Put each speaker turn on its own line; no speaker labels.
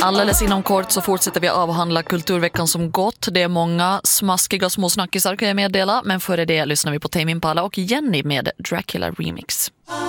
Alldeles inom kort så fortsätter vi avhandla kulturveckan som gått. Det är många smaskiga små snackisar kan jag meddela. Men före det lyssnar vi på Tame Impala och Jenny med Dracula Remix.